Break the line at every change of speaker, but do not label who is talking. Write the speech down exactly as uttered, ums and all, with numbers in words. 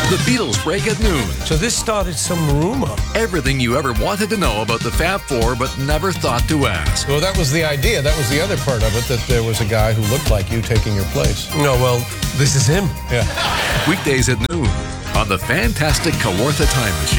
The Beatles break at noon.
So this started some rumor.
Everything you ever wanted to know about the Fab Four but never thought to ask.
Well, that was the idea. That was the other part of it, that there was a guy who looked like you taking your place.
No, well, this is him.
Yeah.
Weekdays at noon on the fantastic Kawartha Time Machine.